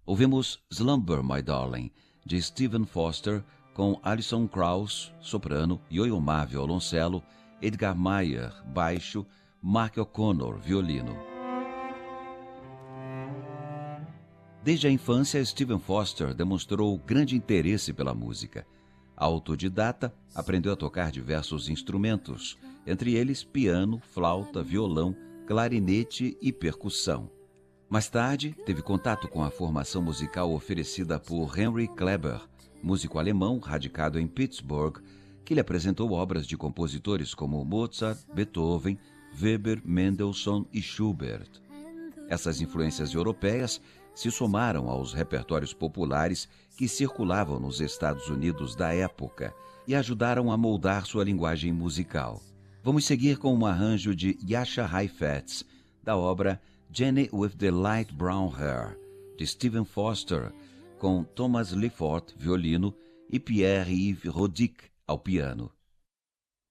Ouvimos Slumber, My Darling, de Stephen Foster, com Alison Krauss, soprano, Yo-Yo Ma, violoncelo, Edgar Meyer, baixo, Mark O'Connor, violino. Desde a infância, Stephen Foster demonstrou grande interesse pela música. Autodidata, aprendeu a tocar diversos instrumentos, entre eles piano, flauta, violão, clarinete e percussão. Mais tarde, teve contato com a formação musical oferecida por Henry Kleber, músico alemão radicado em Pittsburgh, que lhe apresentou obras de compositores como Mozart, Beethoven, Weber, Mendelssohn e Schubert. Essas influências europeias se somaram aos repertórios populares que circulavam nos Estados Unidos da época e ajudaram a moldar sua linguagem musical. Vamos seguir com um arranjo de Jascha Heifetz, da obra Jenny with the Light Brown Hair, de Stephen Foster, com Thomas Leafoot, violino, e Pierre-Yves Rodic, ao piano.